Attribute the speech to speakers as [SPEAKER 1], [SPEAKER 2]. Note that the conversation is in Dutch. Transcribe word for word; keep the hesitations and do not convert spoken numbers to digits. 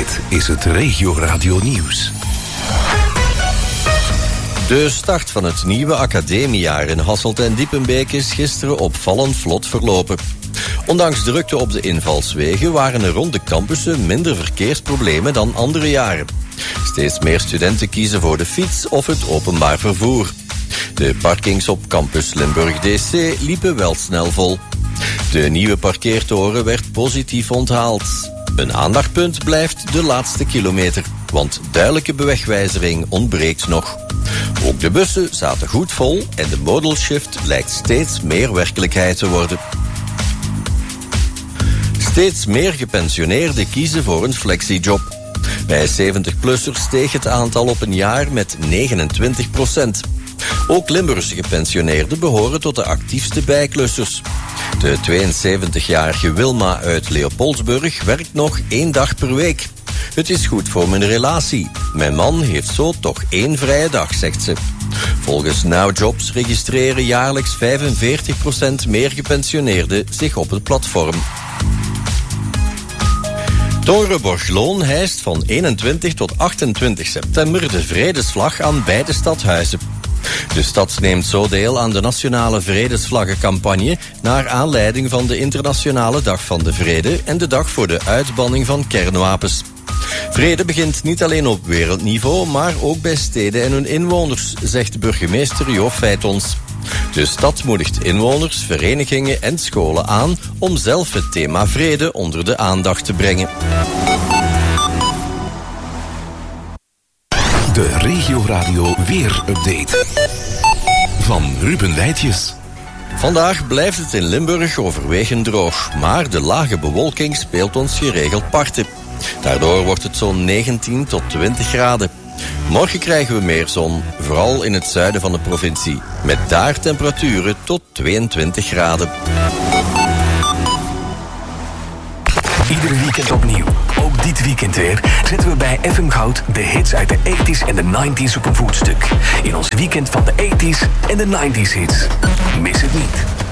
[SPEAKER 1] Dit is het Regio Radio Nieuws.
[SPEAKER 2] De start van het nieuwe academiejaar in Hasselt en Diepenbeek is gisteren opvallend vlot verlopen. Ondanks drukte op de invalswegen waren er rond de campussen minder verkeersproblemen dan andere jaren. Steeds meer studenten kiezen voor de fiets of het openbaar vervoer. De parkings op campus Limburg D C liepen wel snel vol. De nieuwe parkeertoren werd positief onthaald. Een aandachtpunt blijft de laatste kilometer, want duidelijke bewegwijzering ontbreekt nog. Ook de bussen zaten goed vol en de modal shift lijkt steeds meer werkelijkheid te worden. Steeds meer gepensioneerden kiezen voor een flexiejob. Bij zeventig-plussers steeg het aantal op een jaar met negenentwintig procent. Ook Limburgse gepensioneerden behoren tot de actiefste bijklussers. De tweeënzeventigjarige Wilma uit Leopoldsburg werkt nog één dag per week. Het is goed voor mijn relatie. Mijn man heeft zo toch één vrije dag, zegt ze. Volgens NowJobs registreren jaarlijks vijfenveertig procent meer gepensioneerden zich op het platform. Torenborgloon hijst van eenentwintig tot achtentwintig september de Vredesvlag aan beide stadhuizen. De stad neemt zo deel aan de nationale Vredesvlaggencampagne naar aanleiding van de Internationale Dag van de Vrede en de dag voor de uitbanning van kernwapens. Vrede begint niet alleen op wereldniveau, maar ook bij steden en hun inwoners, zegt burgemeester Jo Feitons. De stad moedigt inwoners, verenigingen en scholen aan om zelf het thema vrede onder de aandacht te brengen.
[SPEAKER 1] De Regio Radio Weer-update van Ruben Wijtjes.
[SPEAKER 2] Vandaag blijft het in Limburg overwegend droog, maar de lage bewolking speelt ons geregeld parten. Daardoor wordt het zo'n negentien tot twintig graden. Morgen krijgen we meer zon, vooral in het zuiden van de provincie, met daar temperaturen tot tweeëntwintig graden.
[SPEAKER 1] Ieder weekend opnieuw. Ook dit weekend weer zetten we bij F M Goud de hits uit de tachtiger en de negentiger op een voetstuk. In ons weekend van de tachtiger en de negentiger hits. Mis het niet.